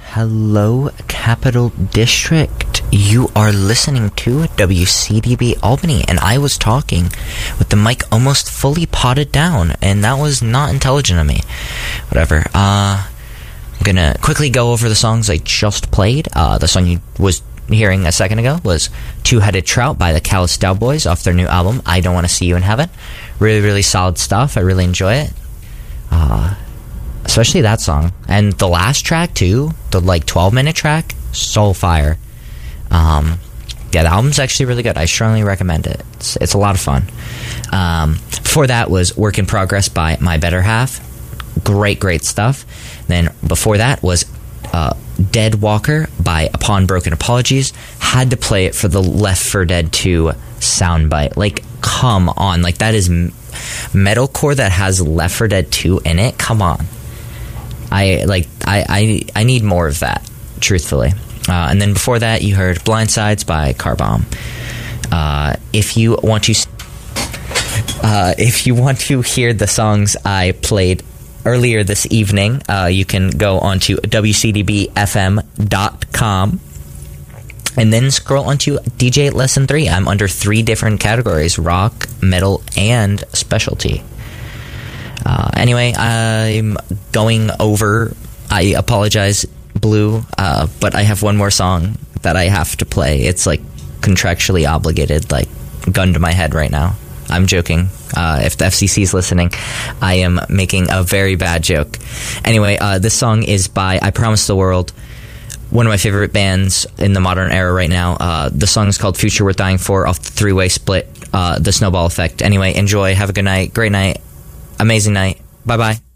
Hello, Capital District. You are listening to WCDB Albany, and I was talking with the mic almost fully potted down, and that was not intelligent of me. Whatever. I'm gonna quickly go over the songs I just played. The song you was hearing a second ago was Two-Headed Trout by the Callous Cowboys off their new album, I Don't Want to See You in Heaven. Really, really solid stuff. I really enjoy it. Especially that song. And the last track, too, the 12-minute track, so fire. Yeah, the album's actually really good. I strongly recommend it. It's a lot of fun. Before that was Work in Progress by My Better Half. Great stuff. Then before that was Dead Walker by Upon Broken Apologies. Had to play it for the Left 4 Dead 2 soundbite. Come on. That is metalcore that has Left 4 Dead 2 in it. Come on. I need more of that, truthfully. And then before that, you heard Blindsides by Car Bomb. If you want to hear the songs I played earlier this evening, you can go onto WCDBFM.com and then scroll onto DJ Lesson 3. I'm under 3 different categories: rock, metal, and specialty. Anyway, I'm going over. I apologize, Blue, but I have one more song that I have to play. It's contractually obligated, gun to my head right now. I'm joking. If the FCC is listening, I am making a very bad joke. Anyway, this song is by I Promise the World, one of my favorite bands in the modern era right now. The song is called Future Worth Dying For off the 3-way split, The Snowball Effect. Anyway, enjoy. Have a good night. Great night. Amazing night. Bye-bye.